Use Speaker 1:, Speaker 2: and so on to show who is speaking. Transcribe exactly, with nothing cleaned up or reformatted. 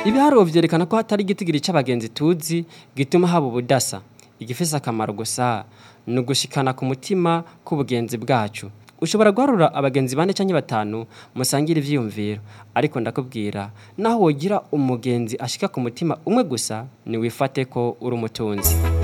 Speaker 1: Ibiharuro vyerekana ko hatari igitigiri c'abagenzi tuzi gituma haba ubudasa. Igifise akamaro gusa ni ugushikana ku mutima k'ubugenzi bwacu. Ushobora guharura abagenzi bane canke batanu musangira ivyiyumviro, ariko ndakubwira naho wogira umugenzi ashika ku mutima umwe gusa ni wifate ko uri umutunzi.